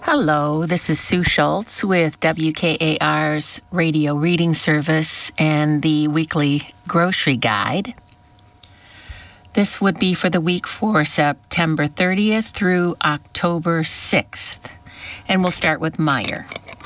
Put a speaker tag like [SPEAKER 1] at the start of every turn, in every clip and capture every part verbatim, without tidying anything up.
[SPEAKER 1] Hello, this is Sue Schultz with W K A R's radio reading service and the weekly grocery guide. This would be for the week for September thirtieth through October sixth, and we'll start with Meijer.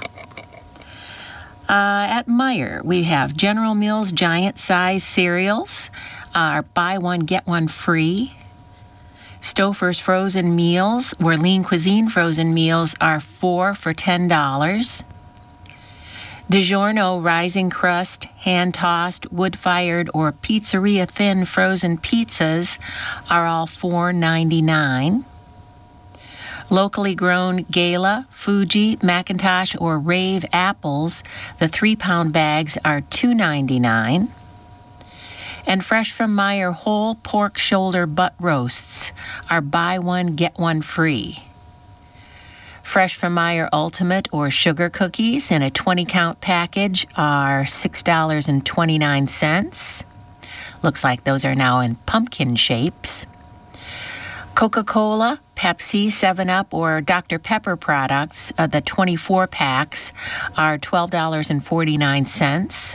[SPEAKER 1] Uh, at Meijer, we have General Mills giant size cereals, are buy one, get one free. Stouffer's frozen meals, where Lean Cuisine frozen meals are four for ten dollars. DiGiorno Rising Crust, hand-tossed, wood-fired, or pizzeria-thin frozen pizzas are all four ninety-nine. Locally grown Gala, Fuji, McIntosh, or Rave apples, the three-pound bags are two ninety-nine. And fresh from Meijer whole pork shoulder butt roasts are buy one, get one free. Fresh from Meijer Ultimate or sugar cookies in a twenty count package are six dollars and twenty-nine cents. Looks like those are now in pumpkin shapes. Coca-Cola, Pepsi, seven up, or Doctor Pepper products, uh, the twenty-four packs, are twelve dollars and forty-nine cents.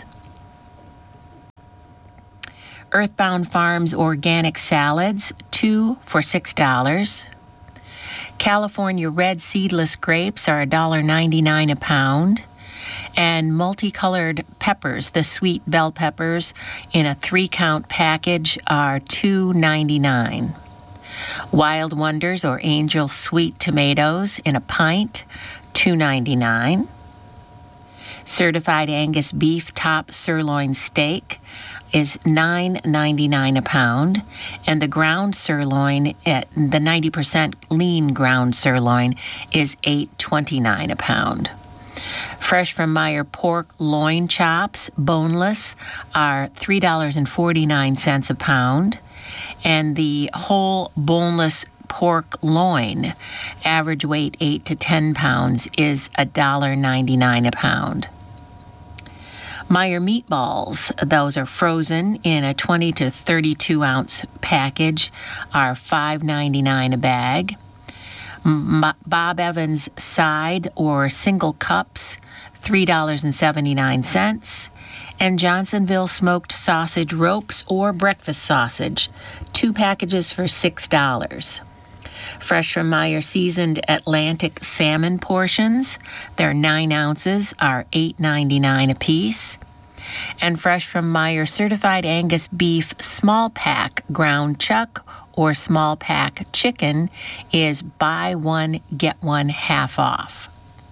[SPEAKER 1] Earthbound Farms organic salads, two for six dollars. California red seedless grapes are one dollar and ninety-nine cents a pound. And multicolored peppers, the sweet bell peppers, in a three count package are two ninety-nine. Wild Wonders or Angel sweet tomatoes in a pint, two ninety-nine. Certified Angus beef top sirloin steak is nine ninety-nine a pound, and the ground sirloin at the ninety percent lean ground sirloin is eight twenty-nine a pound. Fresh from Meijer pork loin chops, boneless, are three dollars and forty-nine cents a pound, and the whole boneless pork loin, average weight eight to ten pounds, is one dollar and ninety-nine cents a pound. Meijer meatballs, those are frozen in a twenty to thirty-two ounce package, are five ninety-nine a bag. M- Bob Evans side or single cups, three dollars and seventy-nine cents. And Johnsonville smoked sausage ropes or breakfast sausage, two packages for six dollars. Fresh from Meijer seasoned Atlantic salmon portions, their nine ounces are eight ninety-nine a piece. And fresh from Meijer certified Angus beef small pack ground chuck or small pack chicken is buy one, get one half off.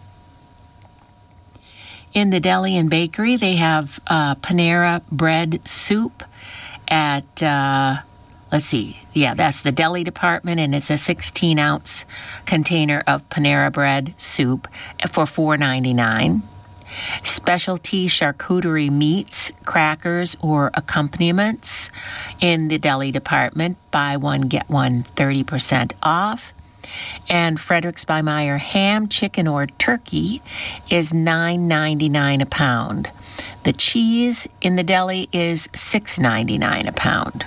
[SPEAKER 1] In the deli and bakery, they have uh, Panera bread soup at... Uh, Let's see. Yeah, that's the deli department, and it's a sixteen ounce container of Panera bread soup for four ninety-nine. Specialty charcuterie meats, crackers, or accompaniments in the deli department. Buy one, get one thirty percent off. And Frederick's by Meijer ham, chicken, or turkey is nine ninety-nine a pound. The cheese in the deli is six ninety-nine a pound.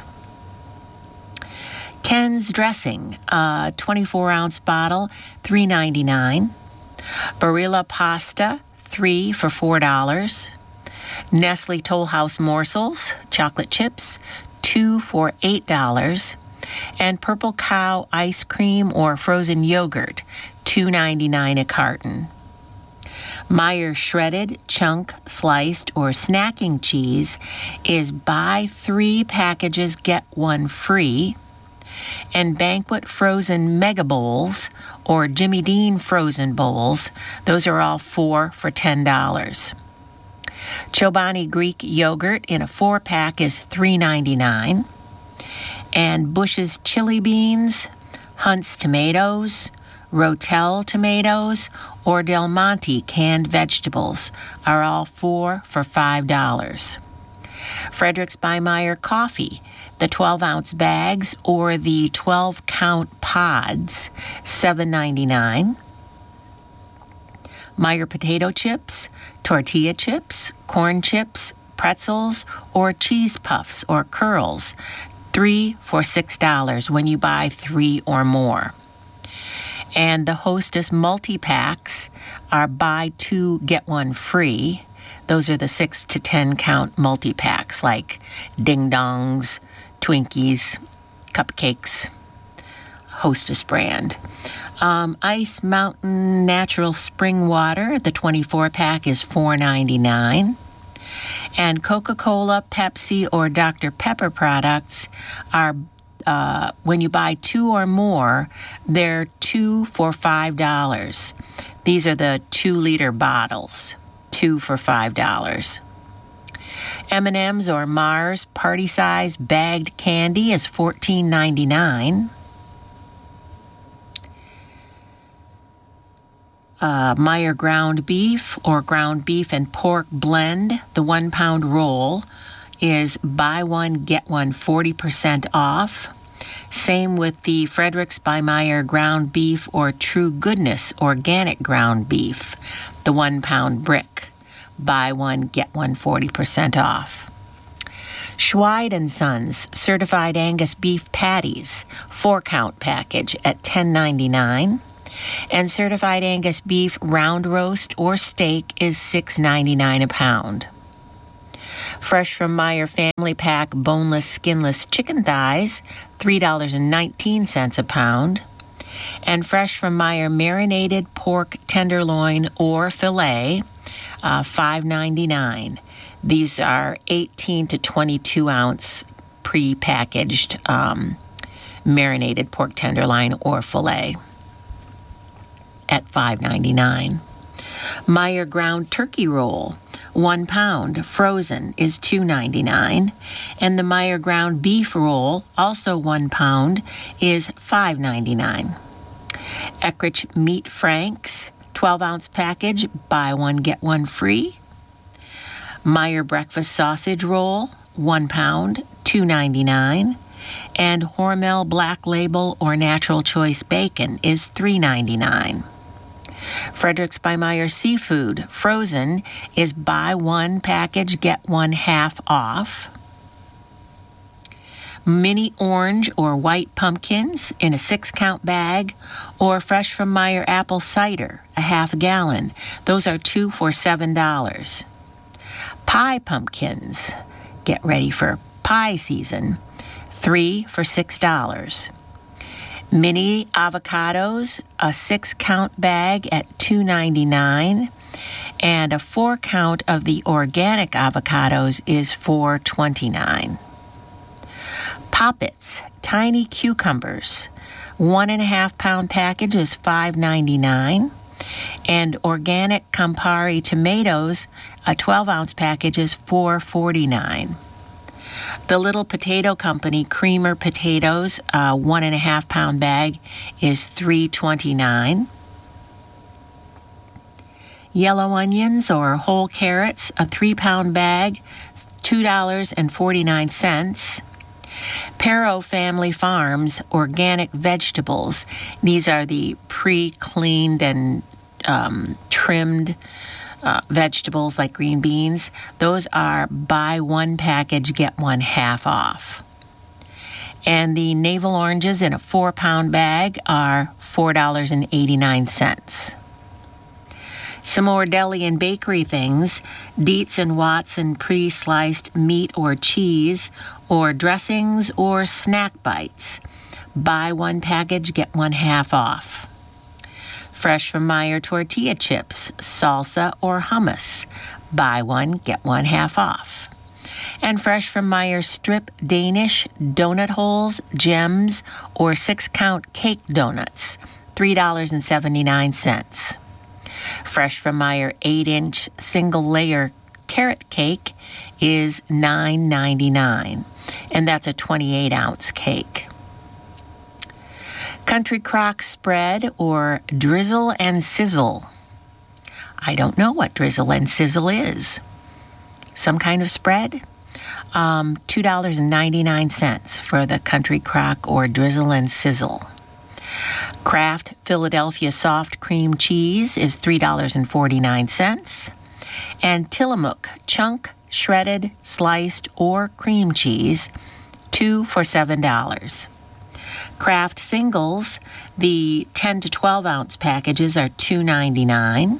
[SPEAKER 1] Ken's dressing, a twenty-four ounce bottle, three ninety-nine. Barilla pasta, three for four dollars. Nestle Toll House morsels, chocolate chips, two for eight dollars. And Purple Cow ice cream or frozen yogurt, two ninety-nine a carton. Meijer shredded, chunk, sliced, or snacking cheese is buy three packages, get one free. And Banquet frozen mega bowls or Jimmy Dean frozen bowls, those are all four for ten dollars. Chobani Greek yogurt in a four pack is three ninety-nine. And Bush's chili beans, Hunt's tomatoes, Rotel tomatoes, or Del Monte canned vegetables are all four for five dollars. Frederick's by Meijer coffee, the twelve ounce bags or the twelve count pods, seven ninety-nine. Meijer potato chips, tortilla chips, corn chips, pretzels, or cheese puffs or curls, three for six dollars when you buy three or more. And the Hostess multi-packs are buy two, get one free. Those are the six to ten count multi-packs like Ding Dongs, Twinkies, Cupcakes, Hostess brand. Um, Ice Mountain Natural Spring Water, the twenty-four pack is four ninety-nine. And Coca-Cola, Pepsi, or Doctor Pepper products are, uh, when you buy two or more, they're two for five dollars. These are the two-liter bottles, two for five dollars. M and M's or Mars party-size bagged candy is fourteen ninety-nine. Uh, Meyer ground beef or ground beef and pork blend, the one pound roll, is buy one, get one forty percent off. Same with the Fredericks by Meyer ground beef or True Goodness organic ground beef, the one pound brick, buy one, get one forty percent off. Schweid and Sons certified Angus beef patties, four count package at ten ninety-nine. And certified Angus beef round roast or steak is six ninety-nine a pound. Fresh from Meyer family pack boneless, skinless chicken thighs, three dollars and nineteen cents a pound. And fresh from Meyer marinated pork tenderloin or fillet, uh, five ninety-nine. These are eighteen to twenty-two ounce pre-packaged um, marinated pork tenderloin or fillet at five ninety-nine. Meyer ground turkey roll, one pound, frozen, is two ninety-nine. And the Meyer ground beef roll, also one pound, is five ninety-nine. Eckrich meat franks, twelve ounce package, buy one, get one free. Meyer breakfast sausage roll, one pound, two ninety-nine. And Hormel black label or natural choice bacon is three ninety-nine. Fredericks by Meyer seafood, frozen, is buy one package, get one half off. Mini orange or white pumpkins in a six count bag, or fresh from Meyer apple cider, a half gallon. Those are two for seven dollars. Pie pumpkins, get ready for pie season, three for six dollars. Mini avocados, a six count bag at two ninety-nine, and a four count of the organic avocados is four twenty-nine. Poppets, tiny cucumbers, one and a half pound package is five ninety-nine, and organic Campari tomatoes, a twelve ounce package is four forty-nine. The Little Potato Company creamer potatoes, a one and a half pound bag, is three twenty-nine. Yellow onions or whole carrots, a three pound bag, two dollars and forty-nine cents. Perro Family Farms organic vegetables. These are the pre-cleaned and um, trimmed Uh, vegetables like green beans. Those are buy one package, get one half off. And the navel oranges in a four pound bag are four dollars and eighty-nine cents. Some more deli and bakery things. Dietz and Watson pre-sliced meat or cheese, or dressings or snack bites. Buy one package, get one half off. Fresh from Meyer tortilla chips, salsa or hummus. Buy one, get one half off. And fresh from Meyer strip Danish donut holes, gems, or six count cake donuts, three dollars and seventy-nine cents. Fresh from Meyer eight inch single layer carrot cake is nine ninety-nine, and that's a twenty-eight ounce cake. Country Crock spread or drizzle and sizzle. I don't know what drizzle and sizzle is. Some kind of spread? Um, two dollars and ninety-nine cents for the Country Crock or drizzle and sizzle. Kraft Philadelphia soft cream cheese is three dollars and forty-nine cents. And Tillamook chunk, shredded, sliced, or cream cheese, two for seven dollars. Kraft singles, the ten to twelve ounce packages are two ninety-nine.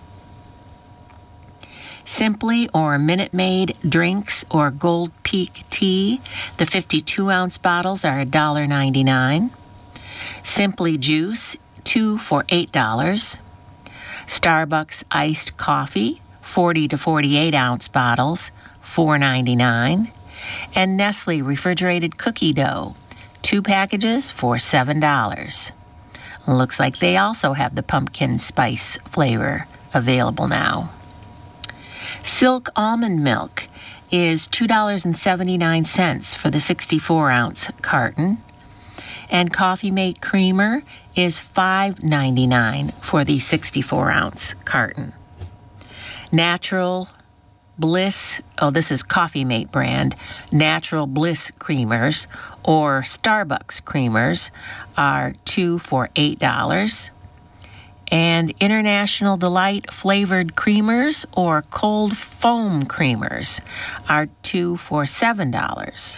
[SPEAKER 1] Simply or Minute Maid drinks or Gold Peak tea, the fifty-two ounce bottles are one ninety-nine. Simply Juice, two for eight dollars. Starbucks iced coffee, forty to forty-eight ounce bottles, four ninety-nine. And Nestle refrigerated cookie dough, two packages for seven dollars. Looks like they also have the pumpkin spice flavor available now. Silk almond milk is two dollars and seventy-nine cents for the sixty-four ounce carton. And Coffee Mate Creamer is five ninety-nine for the sixty-four ounce carton. Natural Bliss, oh, this is Coffee Mate brand, Natural Bliss creamers or Starbucks creamers are two for eight dollars. And International Delight flavored creamers or cold foam creamers are two for seven dollars.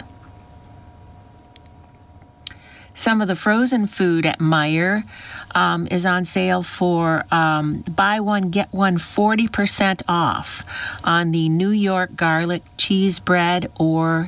[SPEAKER 1] Some of the frozen food at Meijer um, is on sale for um, buy one, get one forty percent off on the New York garlic cheese bread or